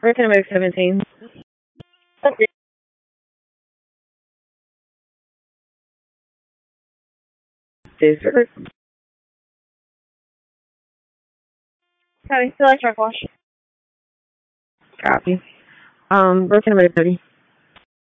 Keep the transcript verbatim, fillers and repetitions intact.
American American seventeen. Okay. Dessert. Copy. Still like truck wash. Copy. Um, American American thirty.